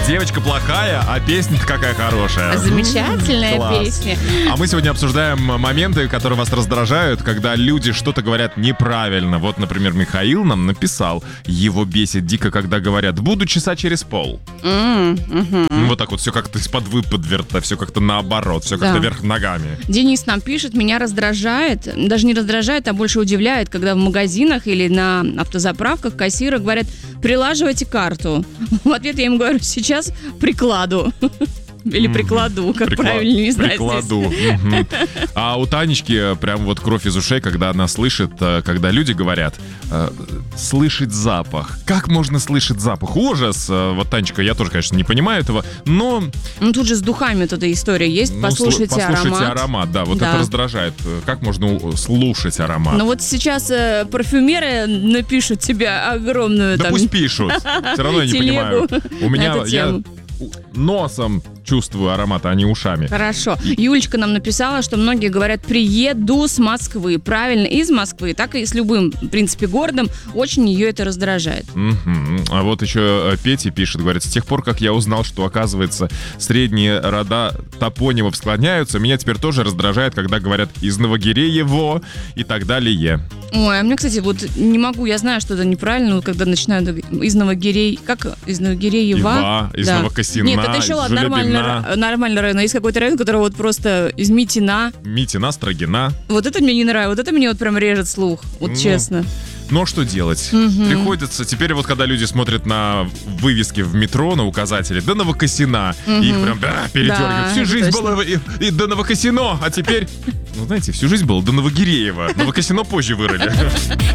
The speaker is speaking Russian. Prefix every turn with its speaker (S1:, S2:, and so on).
S1: Девочка плохая, а песня какая хорошая.
S2: Замечательная
S1: Класс.
S2: песня.
S1: А мы сегодня обсуждаем моменты, которые вас раздражают, когда люди что-то говорят неправильно. Вот, например, Михаил нам написал: его бесит дико, когда говорят «буду часа через пол». Вот так вот, все как-то из-под выподверта, все как-то наоборот, все как-то вверх ногами.
S2: Денис нам пишет: меня раздражает, даже не раздражает, а больше удивляет, когда в магазинах или на автозаправках кассиры говорят: прилаживайте карту. В ответ я им говорю: сейчас прикладу. Или прикладу, как правильно, не знаю.
S1: Прикладу. А у Танечки прям вот кровь из ушей, когда она слышит, когда люди говорят слышать запах. Как можно слышать запах? Ужас. Вот, Танечка, я тоже, конечно, не понимаю этого, но...
S2: Ну, тут же с духами вот эта история есть. Послушайте
S1: аромат. Да, вот это раздражает. Как можно слушать аромат?
S2: Ну, вот сейчас парфюмеры напишут тебе огромную...
S1: Да пусть пишут. Все равно я не понимаю. У меня... Я носом чувствую аромат, а не ушами.
S2: Хорошо. Юлечка нам написала, что многие говорят: приеду с Москвы. Правильно, из Москвы, так и с любым, в принципе, городом. Очень ее это раздражает.
S1: А вот еще Петя пишет, говорит: с тех пор, как я узнал, что, оказывается, средние рода топонимов склоняются, меня теперь тоже раздражает, когда говорят из Новогиреево и так далее.
S2: Ой, а мне, кстати, вот не могу, я знаю, что это неправильно, вот когда начинают из Новогирей... Как? Из Новогиреева?
S1: Из Новокосина.
S2: Нет, это еще ладно, нормальный район. А есть какой-то район, который вот просто из Митина.
S1: Митина, Строгина.
S2: Вот это мне не нравится, вот это мне вот прям режет слух, вот честно.
S1: Ну, что делать? Приходится. Теперь вот, когда люди смотрят на вывески в метро, на указатели, до Новокосина, их прям передергивают. Всю жизнь было и до Новокосино, а теперь, ну, знаете, всю жизнь было до Новогиреева. Новокосино позже вырыли.